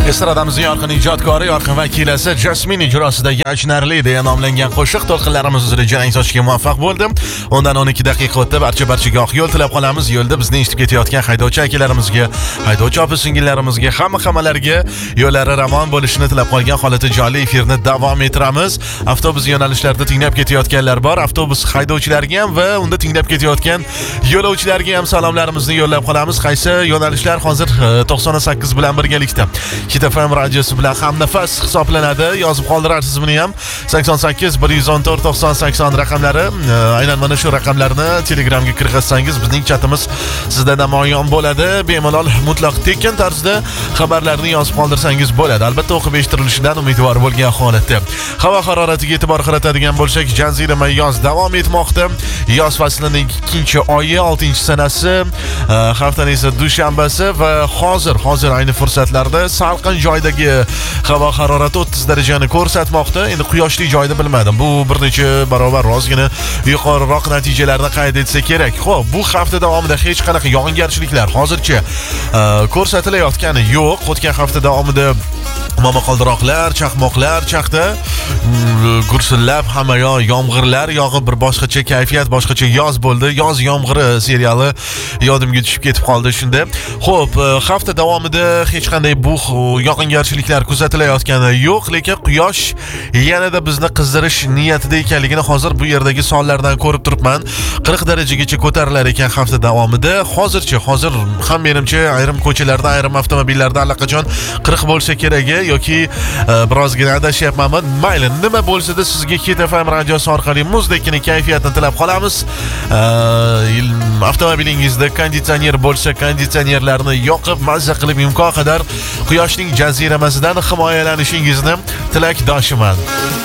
Estradamizning yorqin ijodkori, yorqin vakilasi Jasmine ijrosidagi achinarli deya nomlangan qo'shiq to'lqinlarimiz uzra jarang sochishga muvaffaq bo'ldi. Undan 12 daqiqa o'tib barchaga oq yo'l tilab qolamiz. Yo'lda bizni eshitib ketayotgan haydovchi akalarimizga, haydovchi opa-singillarimizga, hammalarga yo'llari ravon bo'lishini tilab qolgan holati jonli efirni davom ettiramiz. Avtobus yo'nalishlarida tinglab ketayotganlar bor. Avtobus haydovchilariga ham va unda tinglab ketayotgan yo'lovchilarga ham salomlarimizni yo'llab qolamiz. Qaysi yo'nalishlar hozir 98 bilan birgalikda Hit FM radiosi bilan hamnafas hisoblanadi. Yozib qoldirasiz buni ham 88 114 90 80 raqamlari. Aynan mana shu raqamlarni Telegramga kirgizsangiz bizning chatimiz sizda namoyon bo'ladi. Bemalol mutlaq tekin tarzda xabarlarni yozib qoldirsangiz bo'ladi. Albatta o'qib eshitirilishidan umidvor bo'lgan holatda. Havo haroratiga e'tibor qaratadigan bo'lsak, jazirama yoz davom etmoqda. Yoz faslining 2-oyi, 6-sanasi, haftaning esa dushanbasi va hozir ayni fursatlarda salqin joydagi havo harorati 30 darajani ko'rsatmoqda. Endi quyoshli joyda bilmadim. Bu bir necha barobar ozgina yuqoriroq natijalarni qayd etsa kerak. Xo'p, bu hafta davomida hech qanaqa yog'ingarchiliklar hozircha ko'rsatilayotgani yo'q. O'tgan hafta davomida momaqaldiroqlar, chaqmoqlar chaqdi, gursillab hamma yomg'irlar yog'ib, bir boshqacha kayfiyat, boshqacha yoz bo'ldi. Yoz yomg'iri seriali yodimga tushib ketib qoldi shunda. Xo'p, hafta davomida hech qanday bu yog'ingarchiliklar kuzatilayotgani yo'q, lekin quyosh yanada bizni qizdirish niyatida ekanligini hozir bu yerdagi sonlardan ko'rib turibman. 40 darajagacha ko'tarilar ekan hafta davomida. Hozir ham menimcha ayrim ko'chalarda, ayrim avtomobillarda allaqachon 40 bo'lsa kerak yoki birozgina adashyapmanmi? Mayli, nima bo'lsa-da sizga Hit FM radiosi orqali muzdekini kayfiyatni tilab qolamiz. Avtomobilingizda konditsioner bo'lsa, konditsionerlarni yoqib, mazza qilib imkon qadar quyoshning jaziramasidan himoyalanishingizni tilakdoshiman.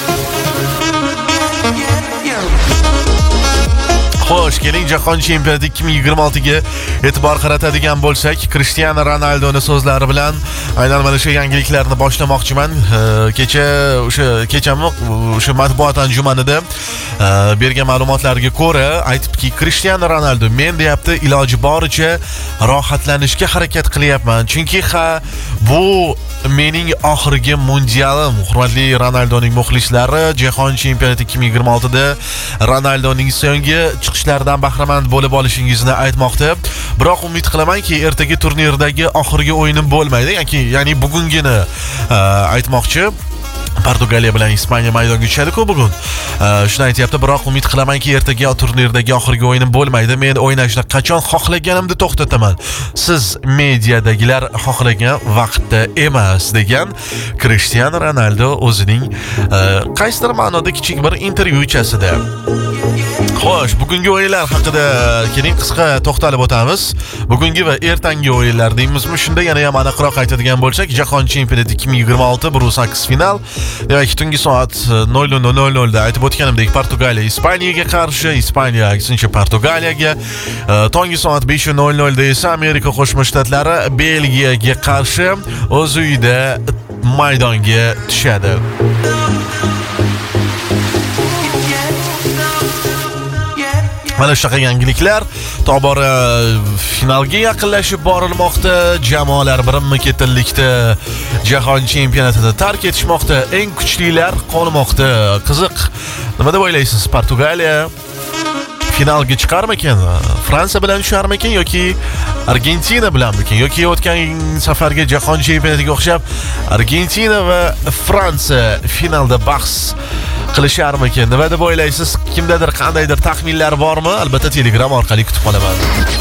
Xo'sh, keling Jahon chempionati 2026 ga e'tibor qaratadigan bo'lsak, Cristiano Ronaldoning so'zlari bilan aynan mana shu yangiliklarni boshlamoqchiman. Kechami o'sha matbuot anjumanida bergan ma'lumotlarga ko'ra aytibki, Cristiano Ronaldo men deyapti, iloji boricha rohatlanishga harakat qilyapman. Chunki bu mening oxirgi mundialim. Hurmatli Ronaldoning muxlislari, Jahon chempionati 2026 da Ronaldoning so'nggi chiqishlaridan bahramand bo'lib olishingizni aytmoqda. Biroq umid qilamanki, ertaga turnirdagi oxirgi o'yinim bo'lmaydi. Ya'ni bugungini aytmoqchi. Portugaliya bilan Ispaniya maydonga tushadi-ku bugun. Shuni aytayapti, biroq umid qilamanki, ertaga turnirdagi oxirgi o'yinim bo'lmaydi. Men o'ynashni qachon xohlaganimda to'xtataman. Siz mediadagilar xohlagan vaqtda emas, degan Cristiano Ronaldo o'zining qaysidir ma'noda kichik bir intervyuchasida. Xo'sh, bugungi o'yinlar haqida keling qisqa to'xtalib o'tamiz. Bugungi va ertangi o'yinlar deymizmi? Shunda yana ham aniqroq aytadigan bo'lsak, Jahon chempionati 2026 1/8 final. Demak, tungi soat 00:00 da aytib o'tganimdek Portugaliya Ispaniyaga qarshi, Ispaniya aksincha Portugaliyaga, tungi soat 5:00 da esa Amerika Qo'shma Shtatlari Belgiyaga qarshi o'z uyida maydonga tushadi. Mana shunaqa yangiliklar tobora finalga yaqinlashib borilmoqda. Jamoalar birinma-ketinlikda Jahon chempionatini tark etishmoqda. Eng kuchlilar qolmoqda. Qiziq. Nima deb o'ylaysiz? Portugaliya finalga chiqarmikan? Fransiya bilan tusharmikan yoki Argentina bilanmikan? Yoki o'tgan safarga Jahon chempionatiga o'xshab Argentina va Fransiya finalda bahs qilisharmikan? Nima deb o'ylaysiz? Kimdadir qandaydir taxminlar bormi? Albatta Telegram orqali kutib qolaman.